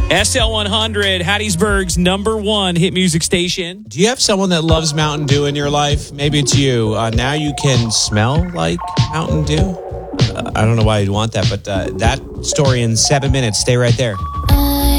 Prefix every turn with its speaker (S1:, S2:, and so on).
S1: SL100, Hattiesburg's #1 hit music station.
S2: Do you have someone that loves Mountain Dew in your life? Maybe it's you. Now you can smell like Mountain Dew. I don't know why you'd want that, but that story in 7 minutes. Stay right there.